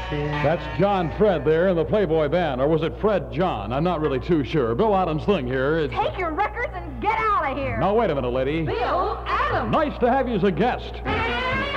That's John Fred there in the Playboy Band. Or was it Fred John? I'm not really too sure. Bill Adams thing here. Take your records and get out of here. Now, wait a minute, lady. Bill Adams. Nice to have you as a guest.